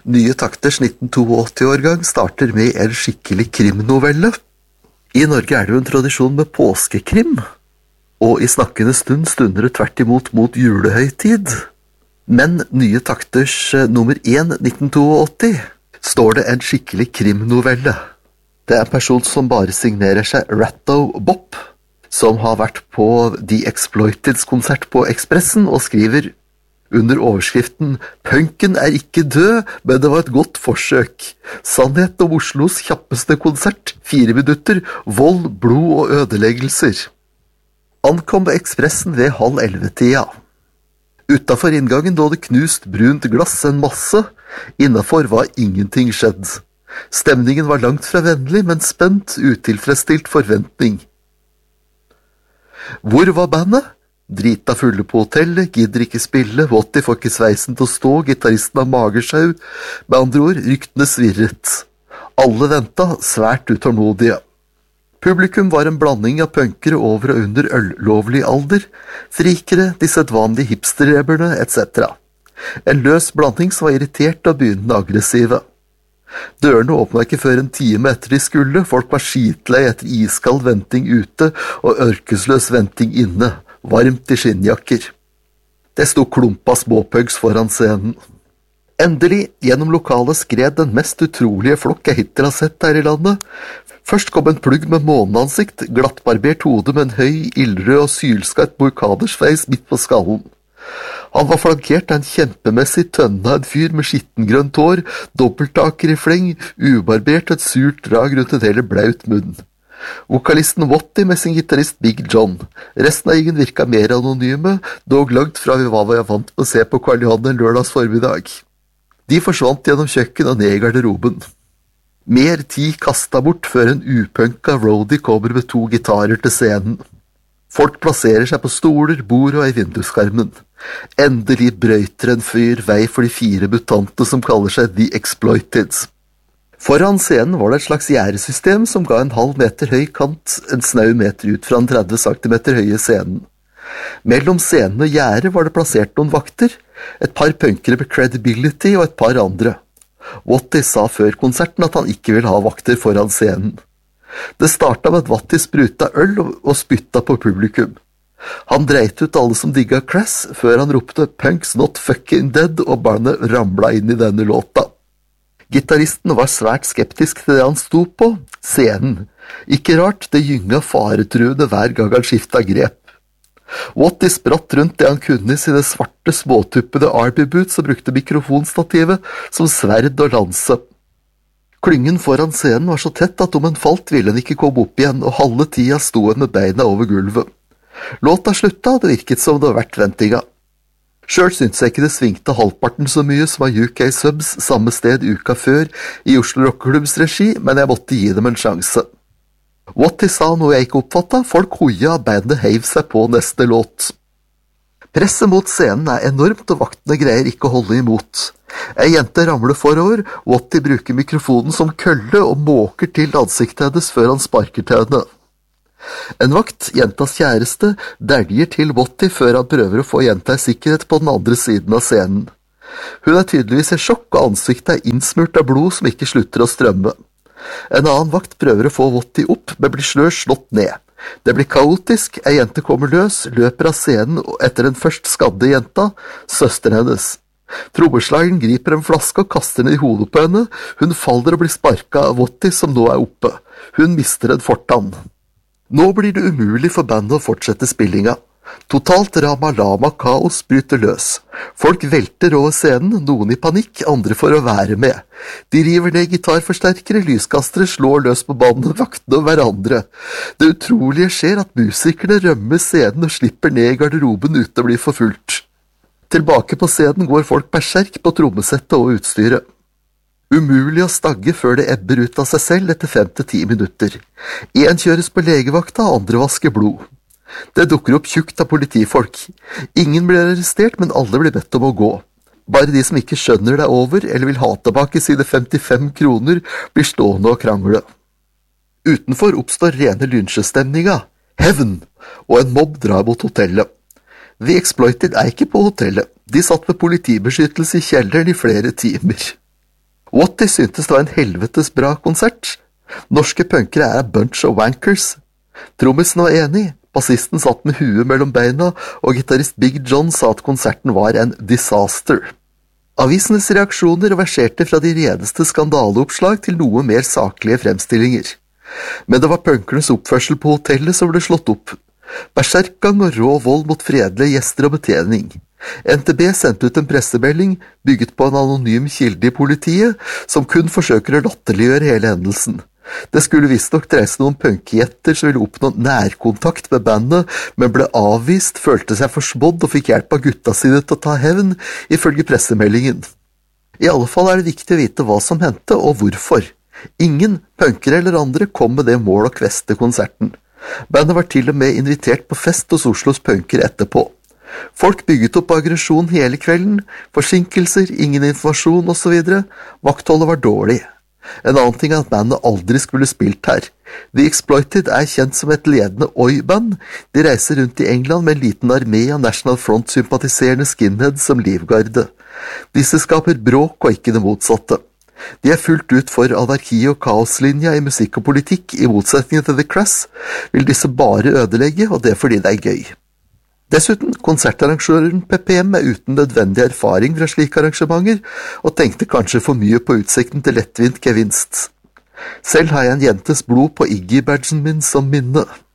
Nye takters 1982-årgang starter med en skikkelig krimnovelle. I Norge er det jo en tradisjon med påskekrim, og i snakkende stund stunder det tvert imot mot julehøytid. Men Nye takters nummer 1, 1982, står det en skikkelig krimnovelle. Det er en person som bare signerer seg Ratto Bopp, som har vært på The Exploiteds konsert på Expressen og skriver under overskriften «Punken er ikke død, men det var et godt forsøk. Sannhet om Oslos kjappeste konsert, 4 minutter, vold, blod og ødeleggelser». Ankom Expressen ved 10:30-tida. Utenfor inngangen lå det knust brunt glass en masse, innenfor var ingenting skjedd. Stemningen var langt fra vennlig, men spent, utilfredsstilt forventning. Hvor var bandet? Drita fulle på hotellet, gidder ikke spille, Wotti får ikke sveisen til å stå, gitaristen har magersjau, med andre ord, ryktene svirret. Alle ventet, svært utålmodige. Publikum var en blanding av punkere over og under øllovlig alder, frikere, de sedvanlige hipsterreberne, etc. En løs blanding som var irritert og begynnende aggressive. Dørene åpnet ikke før en time etter de skulle, folk var skitlei etter iskald venting ute og ørkesløs venting inne, varmt i skinnjakker. Det sto klumpa småpugs foran scenen. Endelig, gjennom lokalet skred den mest utrolige flokk jeg hittil har sett her i landet. Først kom en plugg med måneansikt, glattbarbert hode med en høy, ildrød og sylskarp morkadersveis midt på skallen. Han var flankert av en kjempemessig tønne av en fyr med skittengrønt hår, dobbelttaker i fleng, ubarbert og et surt drag rundt en hele blaut munn. Vokalisten Wotti med sin gitarist Big John. Resten av gjengen virka mer anonyme, dog langt fra vi var vant med å se på Karl Johan en lørdags formiddag. De forsvant gjennom kjøkken og ned i garderoben. Mer tid kastet bort før en upunka roadie kommer med 2 gitarer til scenen. Folk plasserer seg på stoler, bord og i vinduskarmen. Endelig brøyter en fyr vei for de 4 mutante som kaller seg The Exploiteds. Foran scenen var det et slags gjerdesystem som ga en halv meter høy kant, en snau meter ut fra den 30 cm høye scenen. Mellom scenen og gjerdet var det plassert noen vakter, et par punkere med credibility og et par andre. Wotti sa før konserten at han ikke vil ha vakter foran scenen. Det startet med at Wotti spruta øl og spytta på publikum. Han dreit ut alle som digget Crass, før han ropte «Punks not fucking dead» og bandet ramla inn i denne låta. Gitaristen var svært skeptisk til det han sto på, scenen. Ikke rart, det gynga faretruende hver gang han skiftet grep. Wotti spratt rundt det han kunne i sine svarte, småtuppede Arby-boots og brukte mikrofonstativet som sverd og lanse. Klyngen foran scenen var så tett at om en falt ville en ikke komme opp igjen, og halve tida sto en med beina over gulvet. Låta slutta, og det virket som det var verdt ventinga. Selv syntes jeg ikke det svingte halvparten så mye som av UK Subs samme sted uka før i Oslo Rockeklubbs regi, men jeg måtte gi dem en sjanse. Wotti sa noe jeg ikke oppfattet, folk hoia og bandet heiv seg på neste låt. Presset mot scenen er enormt, og vaktene greier ikke å holde imot. Ei jente ramler forover, Wotti bruker mikrofonen som kølle og måker til ansiktet hennes før han sparker til henne. En vakt, jentas kjæreste, dæljer til Wotti før han prøver å få jenta i sikkerhet på den andre siden av scenen. Hun er tydeligvis i sjokk, og ansiktet er innsmurt av blod som ikke slutter å strømme. En annen vakt prøver å få Wotti opp, men blir slått ned. Det blir kaotisk, ei jente kommer løs, løper av scenen etter den først skadde jenta, søsteren hennes. Trommeslageren griper en flaske og kaster den i hodet på henne. Hun faller og blir sparket av Wotti som nå er oppe. Hun mister en fortann. Nå blir det umulig for bandet å fortsette spillinga. Totalt ramalama kaos bryter løs. Folk velter over scenen, noen i panikk, andre for å være med. De river ned gitarforsterkere, lyskastere, slår løs på bandet, vaktene og hverandre. Det utrolige skjer at musikerne rømmer scenen og slipper ned i garderoben uten å bli forfulgt. Tilbake på scenen går folk berserk på trommesettet og utstyret. Umulig å stagge før det ebber ut av seg selv etter 5-10 minutter. En kjøres på legevakta, andre vasker blod. Det dukker opp tjukt av politifolk. Ingen blir arrestert, men alle blir bedt om å gå. Bare de som ikke skjønner det over, eller vil ha tilbake sine 55 kroner, blir stående og krangle. Utenfor oppstår rene lynsjestemninga, hevn, og en mobb drar mot hotellet. The Exploited er ikke på hotellet. De satt med politibeskyttelse i kjelleren i flere timer. Wattie syntes det var en helvetes bra konsert. Norske punkere er a bunch of wankers. Trommisen var enig, bassisten satt med huet mellom beina, og gitarist Big John sa at konserten var en disaster. Avisenes reaksjoner verserte fra de redeste skandaleoppslag til noe mer saklige fremstillinger. Men det var punkernes oppførsel på hotellet som ble slått opp. Berserkgang og rå vold mot fredelige gjester og betjening. NTB sendte ut en pressemelding bygget på en anonym kilde i politiet, som kun forsøker å latterliggjøre hele hendelsen. Det skulle visstnok dreie seg noen punkjetter som ville oppnå nærkontakt med bandet, men ble avvist, følte seg forsmådd og fikk hjelp av gutta sine til å ta hevn, ifølge pressemeldingen. I alle fall er det viktig å vite hva som hendte og hvorfor. Ingen, punkere eller andre, kom med det mål å kveste konserten. Bandet var til og med invitert på fest hos Oslos punkere etterpå. Folk bygget opp aggresjon hele kvelden, forsinkelser, ingen informasjon og så videre. Vaktholdet var dårlig. En annen ting er at bandet aldri skulle spilt her. The Exploited er kjent som et ledende oi-band. De reiser rundt i England med en liten armé av National Front-sympatiserende skinheads som livgarde. Disse skaper bråk og ikke det motsatte. De er fullt ut for anarki- og kaoslinja i musikk og politikk, i motsetning til The Crass, vil disse bare ødelegge, og det fordi det er gøy. Dessuten, konsertarrangøren PPM er uten nødvendig erfaring fra slike arrangementer, og tenkte kanskje for mye på utsikten til lettvint gevinst. Selv har jeg en jentes blod på Iggy-badgen min som minne.